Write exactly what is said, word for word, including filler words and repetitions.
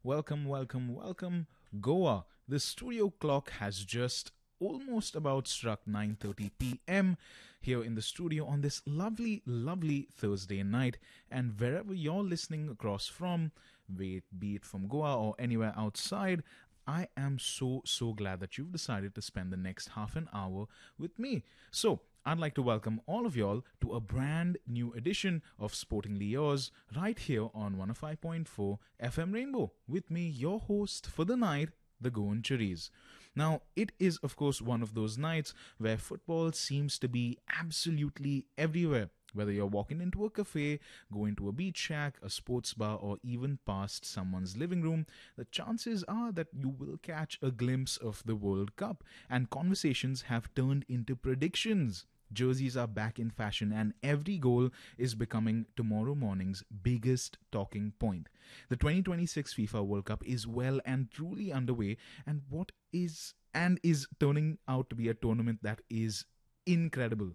Welcome, welcome, welcome, Goa. The studio clock has just almost about struck nine thirty p m here in the studio on this lovely, lovely Thursday night. And wherever you're listening across from, be it, be it from Goa or anywhere outside, I am so, so glad that you've decided to spend the next half an hour with me. So, I'd like to welcome all of y'all to a brand new edition of Sportingly Yours right here on one oh five point four F M Rainbow. With me, your host for the night, the Goan Cherries. Now, it is, of course, one of those nights where football seems to be absolutely everywhere. Whether you're walking into a cafe, going to a beach shack, a sports bar, or even past someone's living room, the chances are that you will catch a glimpse of the World Cup, and conversations have turned into predictions. Jerseys are back in fashion, and every goal is becoming tomorrow morning's biggest talking point. The twenty twenty-six FIFA World Cup is well and truly underway, and what is and is turning out to be a tournament that is incredible.